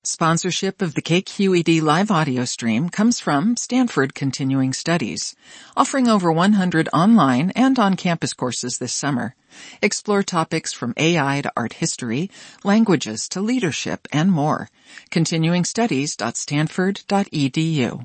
Sponsorship of the KQED live audio stream comes from Stanford Continuing Studies, offering over 100 online and on-campus courses this summer. Explore topics from AI to art history, languages to leadership, and more. continuingstudies.stanford.edu.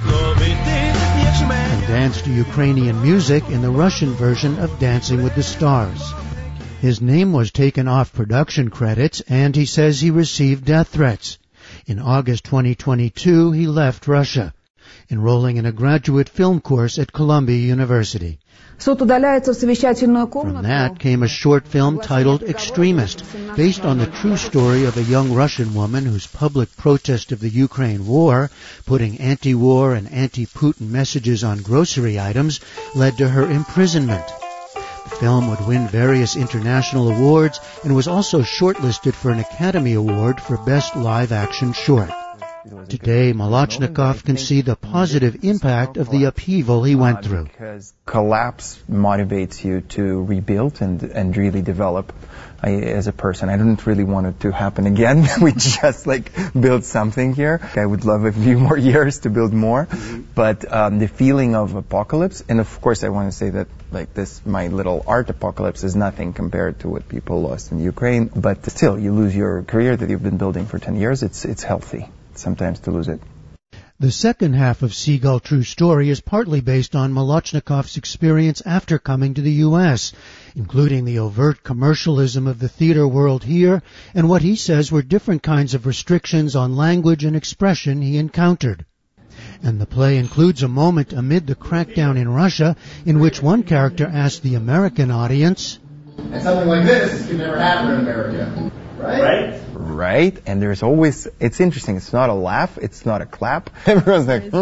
And dance to Ukrainian music in the Russian version of Dancing with the Stars. His name was taken off production credits, and he says he received death threats. In August 2022, he left Russia, enrolling in a graduate film course at Columbia University. From that came a short film titled Extremist, based on the true story of a young Russian woman whose public protest of the Ukraine war, putting anti-war and anti-Putin messages on grocery items, led to her imprisonment. The film would win various international awards and was also shortlisted for an Academy Award for Best Live Action Short. Today, Molochnikov can see the positive impact of the upheaval he went through. Because collapse motivates you to rebuild and really develop as a person. I don't really want it to happen again. We just build something here. I would love a few more years to build more. But the feeling of apocalypse, and of course I want to say that my little art apocalypse is nothing compared to what people lost in Ukraine. But still, you lose your career that you've been building for 10 years. It's healthy sometimes to lose it. The second half of Seagull True Story is partly based on Molochnikov's experience after coming to the U.S., including the overt commercialism of the theater world here and what he says were different kinds of restrictions on language and expression he encountered. And the play includes a moment amid the crackdown in Russia in which one character asked the American audience, "And something like this could never happen in America, right?" Right, and there's always, it's interesting, it's not a laugh, it's not a clap. Everyone's like,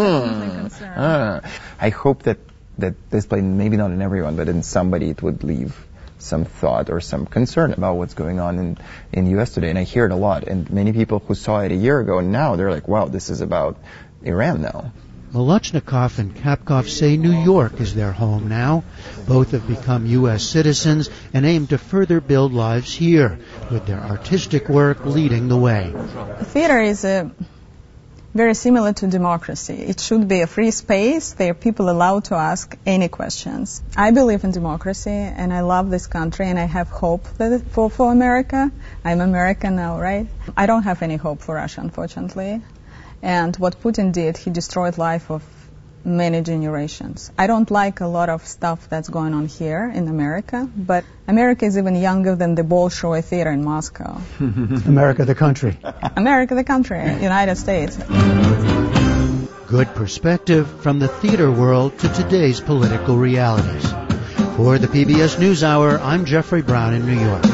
I hope that this play, maybe not in everyone, but in somebody, it would leave some thought or some concern about what's going on in U.S. today. And I hear it a lot, and many people who saw it a year ago, and now they're like, wow, this is about Iran now. Molochnikov and Kapkov say New York is their home now. Both have become U.S. citizens and aim to further build lives here, with their artistic work leading the way. Theater is very similar to democracy. It should be a free space. There are people allowed to ask any questions. I believe in democracy, and I love this country, and I have hope for America. I'm American now, right? I don't have any hope for Russia, unfortunately. And what Putin did, he destroyed life of many generations. I don't like a lot of stuff that's going on here in America, but America is even younger than the Bolshoi theater in Moscow. America the country. America the country, United States. Good perspective from the theater world to today's political realities. For the PBS NewsHour, I'm Jeffrey Brown in New York.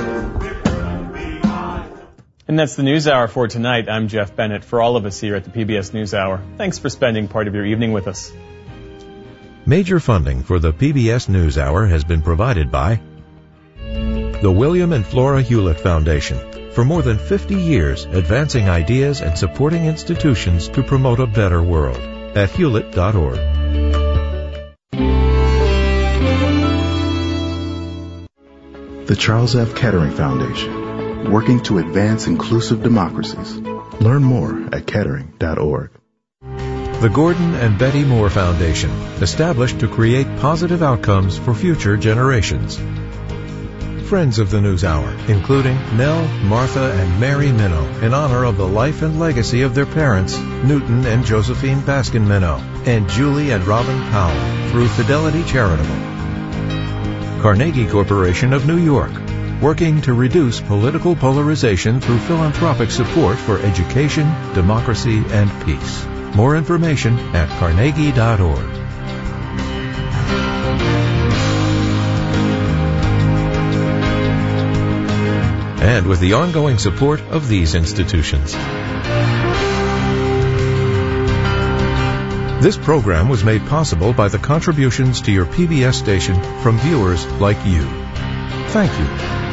And that's the NewsHour for tonight. I'm Jeff Bennett. For all of us here at the PBS NewsHour, thanks for spending part of your evening with us. Major funding for the PBS NewsHour has been provided by the William and Flora Hewlett Foundation. For more than 50 years, advancing ideas and supporting institutions to promote a better world at hewlett.org. The Charles F. Kettering Foundation, working to advance inclusive democracies. Learn more at kettering.org. The Gordon and Betty Moore Foundation, established to create positive outcomes for future generations. Friends of the NewsHour, including Nell, Martha, and Mary Minow, in honor of the life and legacy of their parents, Newton and Josephine Baskin Minow, and Julie and Robin Powell, through Fidelity Charitable. Carnegie Corporation of New York, working to reduce political polarization through philanthropic support for education, democracy, and peace. More information at carnegie.org. And with the ongoing support of these institutions. This program was made possible by the contributions to your PBS station from viewers like you. Thank you.